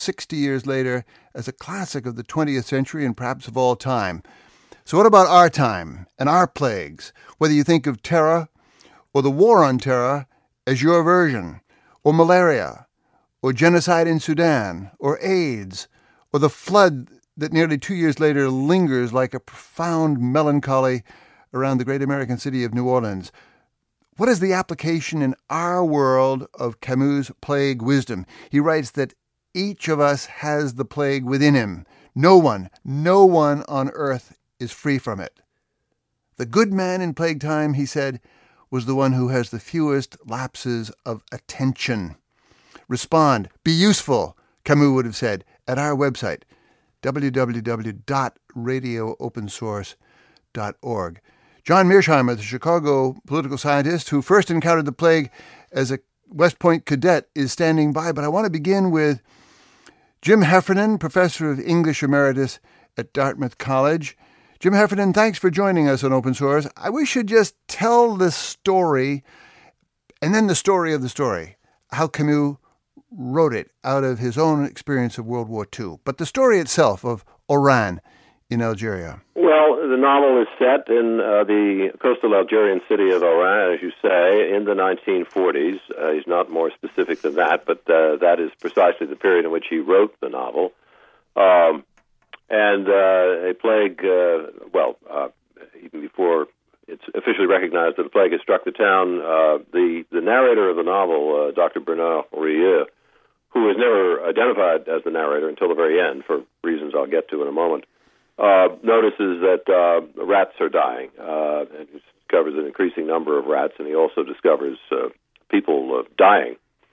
60 years later as a classic of the 20th century and perhaps of all time. So what about our time and our plagues? Whether you think of terror or the war on terror as your version, or malaria, or genocide in Sudan, or AIDS, or the flood that nearly 2 years later lingers like a profound melancholy around the great American city of New Orleans. What is the application in our world of Camus' plague wisdom? He writes that each of us has the plague within him. No one on earth is free from it. The good man in plague time, he said, was the one who has the fewest lapses of attention. Respond, be useful, Camus would have said, at our website, www.radioopensource.org. John Mearsheimer, the Chicago political scientist who first encountered the plague as a West Point cadet, is standing by. But I want to begin with Jim Heffernan, professor of English emeritus at Dartmouth College. Jim Heffernan, thanks for joining us on Open Source. I wish you'd just tell the story, and then the story of the story, how Camus wrote it out of his own experience of World War II. But the story itself of Oran in Algeria. Well, the novel is set in the coastal Algerian city of Oran, as you say, in the 1940s. He's not more specific than that, but that is precisely the period in which he wrote the novel. And a plague, even before it's officially recognized that the plague has struck the town, the narrator of the novel, Dr. Bernard Rieu, who was never identified as the narrator until the very end, for reasons I'll get to in a moment, notices that rats are dying. And he discovers an increasing number of rats, and he also discovers people dying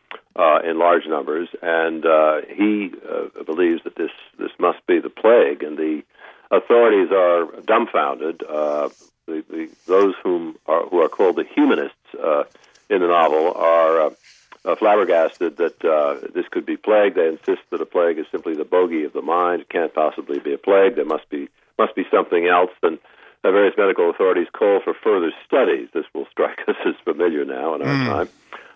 in large numbers. And he believes that this must be the plague, and the authorities are dumbfounded. Those who are called the humanists in the novel are flabbergasted that this could be plague. They insist that a plague is simply the bogey of the mind. It can't possibly be a plague. There must be something else. And various medical authorities call for further studies. This will strike us as familiar now in our time.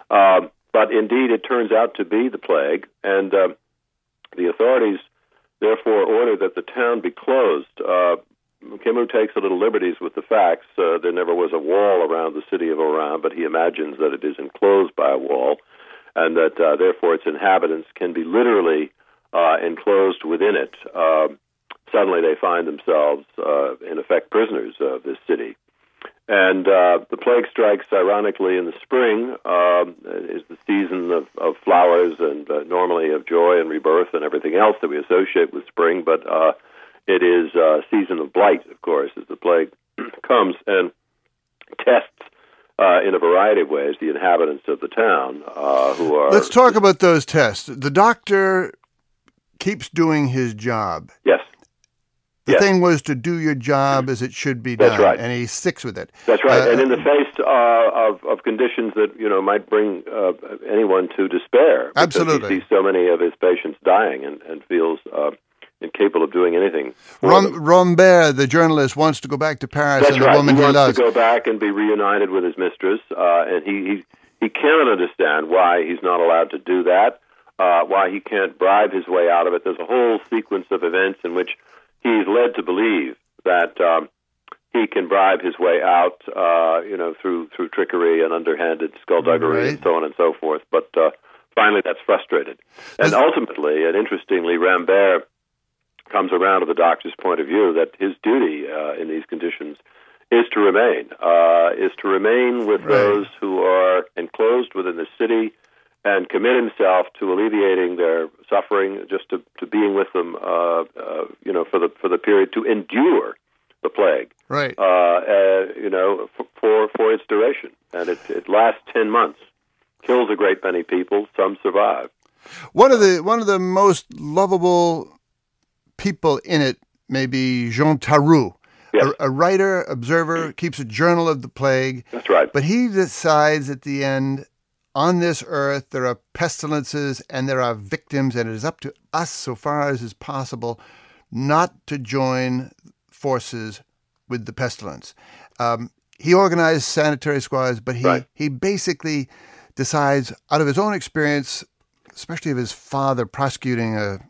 But indeed, it turns out to be the plague, and the authorities therefore order that the town be closed. Camus takes a little liberties with the facts. There never was a wall around the city of Oran, but he imagines that it is enclosed by a wall, and that therefore its inhabitants can be literally enclosed within it. Suddenly they find themselves, in effect, prisoners of this city. And the plague strikes, ironically, in the spring, is the season of flowers and normally of joy and rebirth and everything else that we associate with spring, but it is a season of blight, of course, as the plague comes and tests in a variety of ways the inhabitants of the town who are... Let's talk about those tests. The doctor keeps doing his job. Yes. The thing was to do your job as it should be done. That's right. And he sticks with it. That's right. And in the face of conditions that, might bring anyone to despair. Absolutely. He sees so many of his patients dying and feels incapable of doing anything. Rambert, the journalist, wants to go back to Paris. That's and right. The woman he wants loves. To go back and be reunited with his mistress. And he cannot understand why he's not allowed to do that, why he can't bribe his way out of it. There's a whole sequence of events in which he's led to believe that he can bribe his way out, through trickery and underhanded skullduggery and so on and so forth. But finally, that's frustrated. And ultimately, and interestingly, Rambert comes around to the doctor's point of view that his duty in these conditions is to remain with those who are enclosed within the city and commit himself to alleviating their suffering, just to being with them, for the period, to endure the plague, right? For its duration, and it lasts 10 months, kills a great many people. Some survive. One of the most lovable people in it may be Jean Taroux. Yes. A writer, observer, keeps a journal of the plague. That's right. But he decides at the end, on this earth, there are pestilences and there are victims, and it is up to us, so far as is possible, not to join forces with the pestilence. He organized sanitary squads, but he basically decides, out of his own experience, especially of his father prosecuting a